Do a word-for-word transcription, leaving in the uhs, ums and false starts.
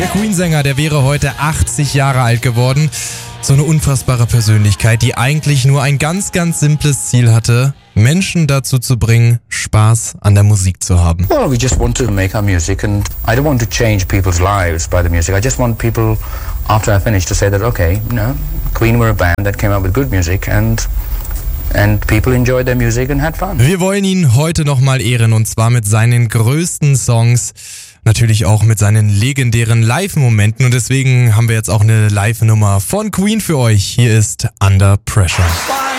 Der Queen-Sänger, der wäre heute achtzig Jahre alt geworden. So eine unfassbare Persönlichkeit, die eigentlich nur ein ganz, ganz simples Ziel hatte, Menschen dazu zu bringen, Spaß an der Musik zu haben. Well, we just want to make our music and I don't want to change people's lives by the music. I just want people, after I finish, to say that, okay, you know, Queen were a band that came up with good music and and people enjoyed their music and had fun. Wir wollen ihn heute nochmal ehren und zwar mit seinen größten Songs. Natürlich auch mit seinen legendären Live-Momenten und deswegen haben wir jetzt auch eine Live-Nummer von Queen für euch. Hier ist Under Pressure.